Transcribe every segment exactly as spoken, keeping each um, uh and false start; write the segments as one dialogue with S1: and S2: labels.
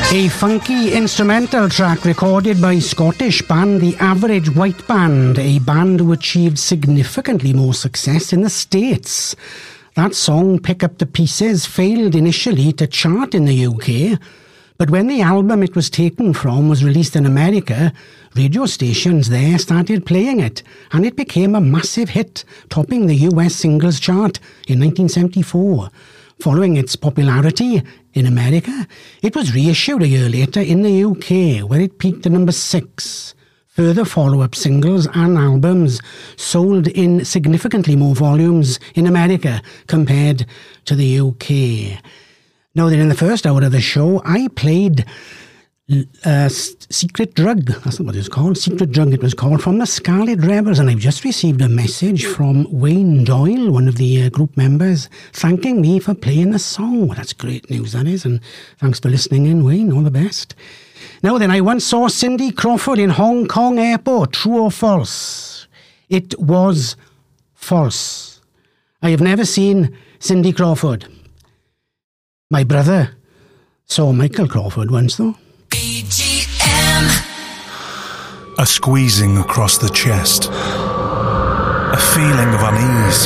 S1: A funky instrumental track recorded by Scottish band The Average White Band, a band who achieved significantly more success in the States. That song, Pick Up the Pieces, failed initially to chart in the U K, but when the album it was taken from was released in America, radio stations there started playing it, and it became a massive hit, topping the U S singles chart in nineteen seventy-four. Following its popularity in America, it was reissued a year later in the U K, where it peaked at number six. Further follow-up singles and albums sold in significantly more volumes in America compared to the U K. Now then, in the first hour of the show, I played uh, Secret Drug. That's not what it's called. Secret Drug, it was called, from the Scarlet Rebels. And I've just received a message from Wayne Doyle, one of the uh, group members, thanking me for playing the song. Well, that's great news, that is. And thanks for listening in, Wayne. All the best. Now then, I once saw Cindy Crawford in Hong Kong airport. True or false? It was false. I have never seen Cindy Crawford. My brother saw Michael Crawford once, though.
S2: B G M.
S3: A squeezing across the chest. A feeling of unease.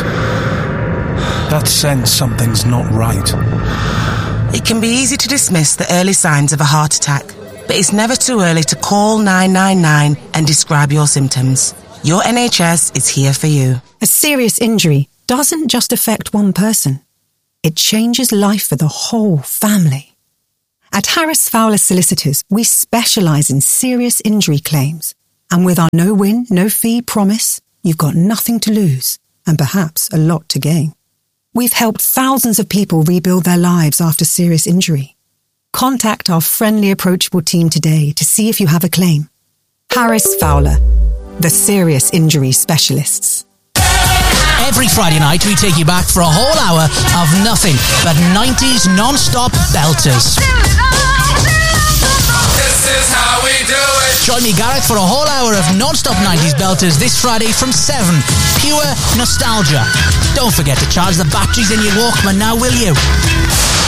S3: That sense something's not right.
S4: It can be easy to dismiss the early signs of a heart attack, but it's never too early to call nine nine nine and describe your symptoms. Your N H S is here for you.
S5: A serious injury doesn't just affect one person. It changes life for the whole family. At Harris Fowler Solicitors, we specialise in serious injury claims. And with our no-win, no-fee promise, you've got nothing to lose and perhaps a lot to gain. We've helped thousands of people rebuild their lives after serious injury. Contact our friendly, approachable team today to see if you have a claim. Harris Fowler, the serious injury specialists.
S6: Every Friday night, we take you back for a whole hour of nothing but nineties non-stop belters.
S2: This is how we do it.
S6: Join me, Gareth, for a whole hour of non-stop nineties belters this Friday from seven. Pure nostalgia. Don't forget to charge the batteries in your Walkman now, will you?